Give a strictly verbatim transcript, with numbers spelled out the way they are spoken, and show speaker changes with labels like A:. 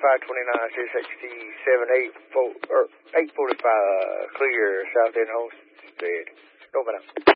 A: five twenty-nine, six sixty-seven, eight, four, or eight forty-five, clear, south end Homestead. Over now.